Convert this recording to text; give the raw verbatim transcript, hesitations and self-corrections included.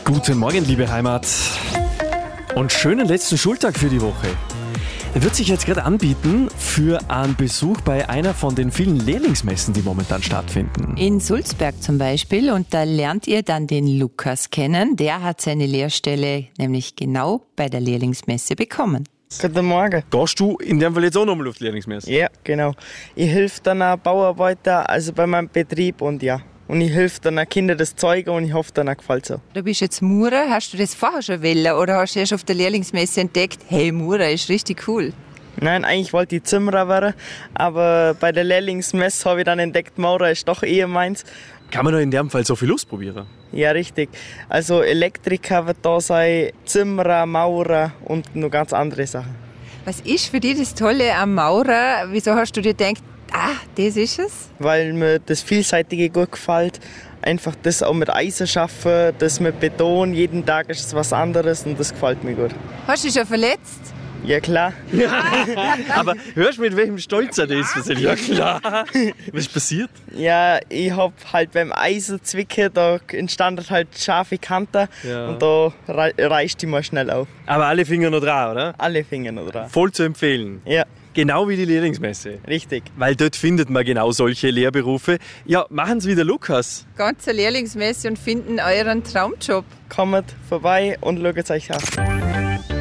Guten Morgen, liebe Heimat. Und schönen letzten Schultag für die Woche. Er wird sich jetzt gerade anbieten für einen Besuch bei einer von den vielen Lehrlingsmessen, die momentan stattfinden. In Sulzberg zum Beispiel. Und da lernt ihr dann den Lukas kennen. Der hat seine Lehrstelle nämlich genau bei der Lehrlingsmesse bekommen. Guten Morgen. Gehst du in dem Fall jetzt auch nochmal auf die Lehrlingsmesse? Ja, genau. Ich helfe dann auch Bauarbeiter, also bei meinem Betrieb und ja. Und ich helfe dann auch Kindern das Zeigen und ich hoffe, dann auch gefällt es auch. Du bist jetzt Maurer. Hast du das vorher schon wollen oder hast du erst auf der Lehrlingsmesse entdeckt, hey, Maurer ist richtig cool? Nein, eigentlich wollte ich Zimmerer werden, aber bei der Lehrlingsmesse habe ich dann entdeckt, Maurer ist doch eher meins. Kann man doch in dem Fall so viel ausprobieren? Ja, richtig. Also Elektriker wird da sein, Zimmerer, Maurer und noch ganz andere Sachen. Was ist für dich das Tolle am Maurer? Wieso hast du dir gedacht, ah, das ist es? Weil mir das Vielseitige gut gefällt. Einfach das auch mit Eisen schaffen, das mit Beton. Jeden Tag ist es was anderes und das gefällt mir gut. Hast du dich schon verletzt? Ja, klar. Aber hörst du, mit welchem Stolz er das ist? Ja klar. Was ist passiert? Ja, ich hab halt beim Eisenzwicken, da entstanden halt scharfe Kanten Ja. und da rei- reißt die mal schnell auf. Aber alle Finger noch dran, oder? Alle Finger noch dran. Voll zu empfehlen. Ja, Genau wie die Lehrlingsmesse. richtig. Weil dort findet man genau solche Lehrberufe. Ja, machen's wie der Lukas. Ganze Lehrlingsmesse und finden euren Traumjob. Kommt vorbei und schaut es euch an.